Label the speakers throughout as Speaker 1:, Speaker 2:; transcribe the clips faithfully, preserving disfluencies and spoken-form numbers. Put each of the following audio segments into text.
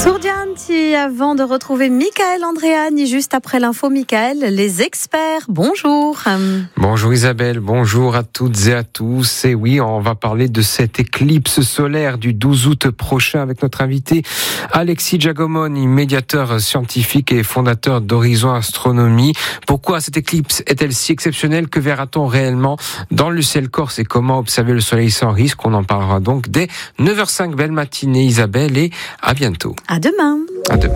Speaker 1: Sourdianti, avant de retrouver Michael Andréani, juste après l'info, Michael, les experts, bonjour.
Speaker 2: Bonjour Isabelle, bonjour à toutes et à tous. Et oui, on va parler de cette éclipse solaire du douze août prochain avec notre invité Alexis Giacomoni, médiateur scientifique et fondateur d'Horizon Astronomie. Pourquoi cette éclipse est-elle si exceptionnelle? Que verra-t-on réellement dans le ciel corse et comment observer le soleil sans risque? On en parlera donc dès neuf heures cinq. Belle matinée Isabelle et à bientôt.
Speaker 1: À demain.
Speaker 2: À demain.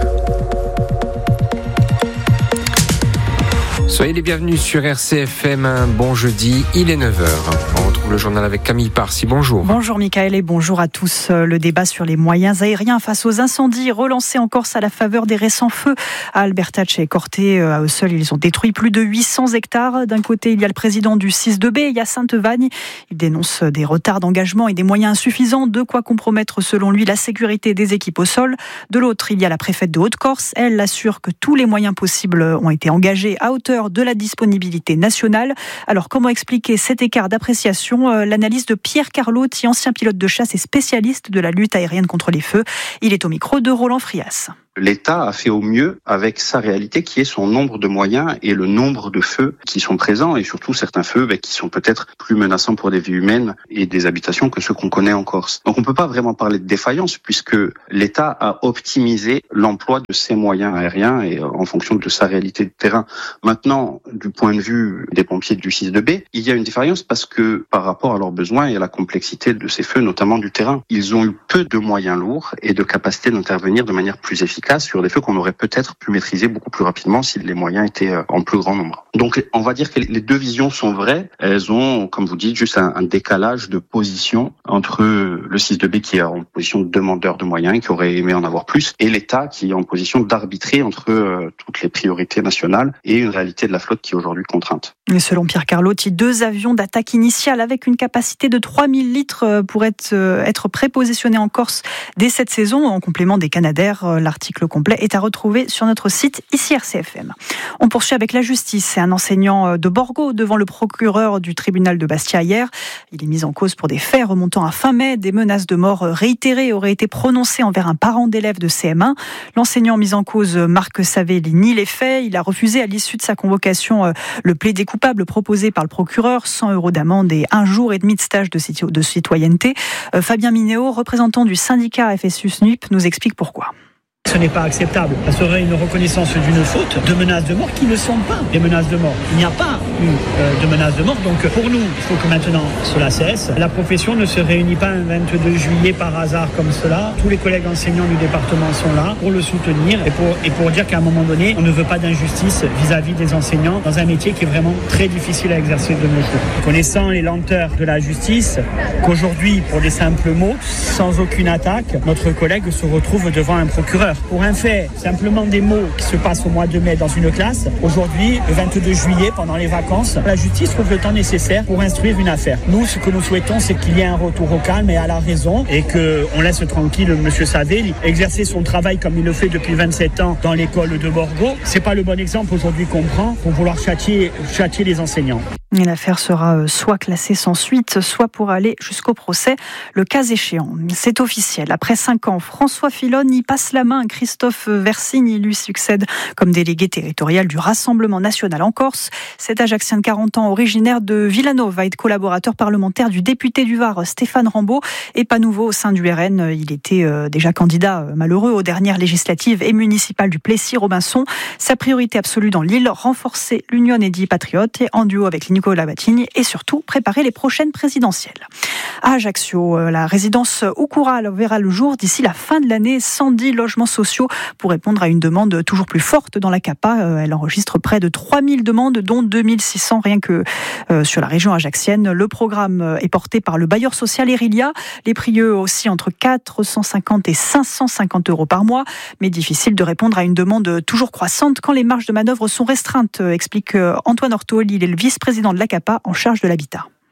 Speaker 2: Soyez les bienvenus sur R C F M. Un bon jeudi, il est neuf heures. On retrouve le journal avec Camille Parsi. Bonjour.
Speaker 3: Bonjour Michael et bonjour à tous. Le débat sur les moyens aériens face aux incendies relancé en Corse à la faveur des récents feux à Albertacce et Corté. À eux seuls, ils ont détruit plus de huit cents hectares. D'un côté, il y a le président du six deux B, Hyacinthe Vagne. Il dénonce des retards d'engagement et des moyens insuffisants, de quoi compromettre selon lui la sécurité des équipes au sol. De l'autre, il y a la préfète de Haute-Corse. Elle assure que tous les moyens possibles ont été engagés à hauteur de la disponibilité nationale. Alors comment expliquer cet écart d'appréciation? L'analyse de Pierre Carlotti, ancien pilote de chasse et spécialiste de la lutte aérienne contre les feux. Il est au micro de Roland Frias.
Speaker 4: L'État a fait au mieux avec sa réalité qui est son nombre de moyens et le nombre de feux qui sont présents et surtout certains feux ben, qui sont peut-être plus menaçants pour des vies humaines et des habitations que ceux qu'on connaît en Corse. Donc on ne peut pas vraiment parler de défaillance puisque l'État a optimisé l'emploi de ses moyens aériens et en fonction de sa réalité de terrain. Maintenant, du point de vue des pompiers du six deux B, il y a une défaillance parce que par rapport à leurs besoins et à la complexité de ces feux, notamment du terrain, ils ont eu peu de moyens lourds et de capacité d'intervenir de manière plus efficace sur des feux qu'on aurait peut-être pu maîtriser beaucoup plus rapidement si les moyens étaient en plus grand nombre. Donc on va dire que les deux visions sont vraies. Elles ont, comme vous dites, juste un, un décalage de position entre le six deux B qui est en position de demandeur de moyens, qui aurait aimé en avoir plus, et l'État qui est en position d'arbitrer entre euh, toutes les priorités nationales et une réalité de la flotte qui est aujourd'hui contrainte.
Speaker 3: Et selon Pierre Carlotti, deux avions d'attaque initiale avec une capacité de trois mille litres pourraient être prépositionnés en Corse dès cette saison, en complément des Canadair. L'article Le complet est à retrouver sur notre site ici R C F M. On poursuit avec la justice. C'est un enseignant de Borgo devant le procureur du tribunal de Bastia hier. Il est mis en cause pour des faits remontant à fin mai. Des menaces de mort réitérées auraient été prononcées envers un parent d'élève de C M un. L'enseignant mis en cause, Marc Savelli, nie les faits. Il a refusé à l'issue de sa convocation le plaidé coupable proposé par le procureur, cent euros d'amende et un jour et demi de stage de citoyenneté. Fabien Minéo, représentant du syndicat F S U S N U P, nous explique pourquoi.
Speaker 5: Ce n'est pas acceptable. Ça serait une reconnaissance d'une faute, de menaces de mort qui ne sont pas des menaces de mort. Il n'y a pas eu euh, de menaces de mort. Donc pour nous, il faut que maintenant cela cesse. La profession ne se réunit pas un vingt-deux juillet par hasard comme cela. Tous les collègues enseignants du département sont là pour le soutenir et pour, et pour dire qu'à un moment donné, on ne veut pas d'injustice vis-à-vis des enseignants dans un métier qui est vraiment très difficile à exercer de nos jours. Connaissant les lenteurs de la justice, qu'aujourd'hui, pour des simples mots, sans aucune attaque, notre collègue se retrouve devant un procureur. Pour un fait, simplement des mots qui se passent au mois de mai dans une classe. Aujourd'hui, le vingt-deux juillet, pendant les vacances, la justice trouve le temps nécessaire pour instruire une affaire. Nous, ce que nous souhaitons, c'est qu'il y ait un retour au calme et à la raison et qu'on laisse tranquille M. Savelli exercer son travail comme il le fait depuis vingt-sept ans dans l'école de Borgo. C'est pas le bon exemple aujourd'hui qu'on prend pour vouloir châtier, châtier les enseignants.
Speaker 3: Et l'affaire sera soit classée sans suite, soit pour aller jusqu'au procès, le cas échéant. C'est officiel. Après cinq ans, François Filon y passe la main. Christophe Versigne lui succède comme délégué territorial du Rassemblement national en Corse. Cet Ajaxien de quarante ans, originaire de Villanova, va être collaborateur parlementaire du député du Var, Stéphane Rambaud, et pas nouveau au sein du R N. Il était déjà candidat malheureux aux dernières législatives et municipales du Plessis-Robinson. Sa priorité absolue dans l'île, renforcer l'Union des dix patriotes et en duo avec Nicolas Batigne et surtout préparer les prochaines présidentielles. À Ajaccio, la résidence Oukoura verra le jour d'ici la fin de l'année. cent dix logements sociaux pour répondre à une demande toujours plus forte dans la C A P A. Elle enregistre près de trois mille demandes, dont deux mille six cents rien que euh, sur la région ajaxienne. Le programme est porté par le bailleur social Erilia. Les prix eux aussi entre quatre cent cinquante et cinq cent cinquante euros par mois. Mais difficile de répondre à une demande toujours croissante quand les marges de manœuvre sont restreintes, explique Antoine Ortol. Il est le vice-président de la C A P A en charge de l'habitat.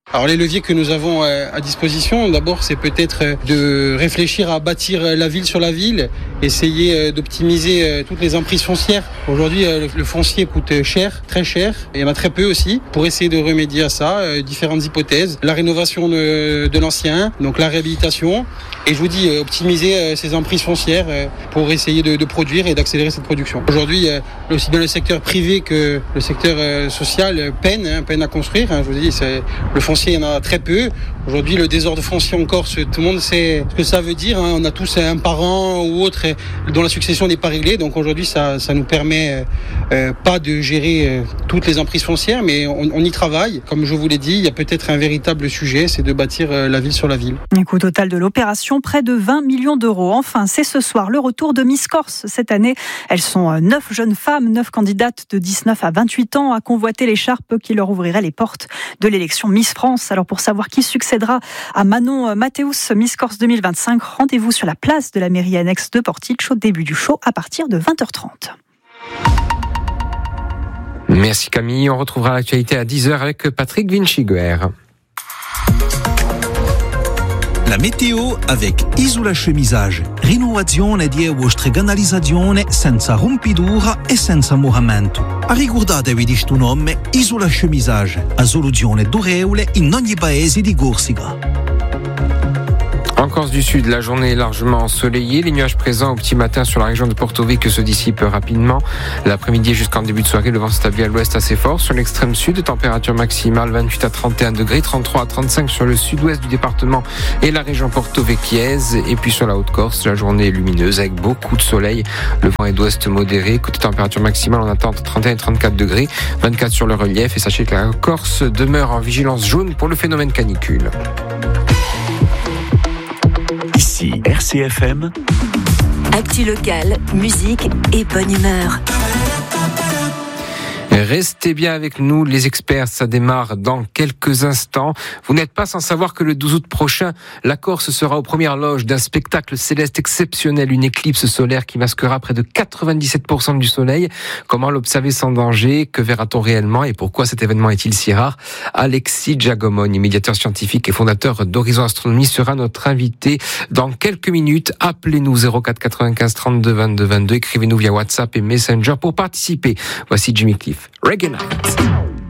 Speaker 6: Alors les leviers que nous avons à disposition, d'abord c'est peut-être de réfléchir à bâtir la ville sur la ville, essayer d'optimiser toutes les emprises foncières. Aujourd'hui le foncier coûte cher, très cher, il y en a très peu aussi. Pour essayer de remédier à ça, différentes hypothèses, la rénovation de, de l'ancien, donc la réhabilitation, et je vous dis optimiser ces emprises foncières pour essayer de, de produire et d'accélérer cette production. Aujourd'hui aussi bien le secteur privé que le secteur social peine, hein, peine à construire. Hein, je vous dis, c'est le foncier. Il y en a très peu. Aujourd'hui, le désordre foncier en Corse, tout le monde sait ce que ça veut dire. Hein. On a tous un parent ou autre dont la succession n'est pas réglée. Donc aujourd'hui, ça, ça nous permet euh, pas de gérer euh, toutes les emprises foncières, mais on, on y travaille. Comme je vous l'ai dit, il y a peut-être un véritable sujet, c'est de bâtir euh, la ville sur la ville.
Speaker 3: Un coût total de l'opération, près de vingt millions d'euros. Enfin, c'est ce soir le retour de Miss Corse. Cette année, elles sont neuf jeunes femmes, neuf candidates de dix-neuf à vingt-huit ans à convoiter l'écharpe qui leur ouvrirait les portes de l'élection Miss France. Alors pour savoir qui succédera à Manon Mathéus, Miss Corse deux mille vingt-cinq, rendez-vous sur la place de la mairie annexe de Portiche au début du show à partir de vingt heures trente.
Speaker 2: Merci Camille, on retrouvera l'actualité à dix heures avec Patrick Vinciguer.
Speaker 7: La météo avec Isola Chemisage. Rinnovazione di vostre canalizzazione senza rompidura e senza muramento. Ricordatevi di sto nome Isola Chemisage, a soluzione durevole in ogni paese di Corsica.
Speaker 2: En Corse du Sud, la journée est largement ensoleillée. Les nuages présents au petit matin sur la région de Porto Vecchio se dissipent rapidement. L'après-midi jusqu'en début de soirée, le vent s'établit à l'ouest assez fort. Sur l'extrême sud, température maximale vingt-huit à trente et un degrés, trente-trois à trente-cinq sur le sud-ouest du département et la région porto-vecchiaise. Et puis sur la Haute-Corse, la journée est lumineuse avec beaucoup de soleil. Le vent est d'ouest modéré. Côté température maximale, on attend trente et un et trente-quatre degrés, vingt-quatre sur le relief. Et sachez que la Corse demeure en vigilance jaune pour le phénomène canicule.
Speaker 8: Ici R C F M.
Speaker 9: Actu locale, musique et bonne humeur.
Speaker 2: Restez bien avec nous, les experts, ça démarre dans quelques instants. Vous n'êtes pas sans savoir que le douze août prochain, la Corse sera aux premières loges d'un spectacle céleste exceptionnel, une éclipse solaire qui masquera près de quatre-vingt-dix-sept pour cent du soleil. Comment l'observer sans danger? Que verra-t-on réellement? Et pourquoi cet événement est-il si rare? Alexis Giagomoni, médiateur scientifique et fondateur d'Horizon Astronomie, sera notre invité dans quelques minutes. Appelez-nous zéro quatre quatre-vingt-quinze trente-deux vingt-deux vingt-deux. Écrivez-nous via WhatsApp et Messenger pour participer. Voici Jimmy Cliff. Reggae Night.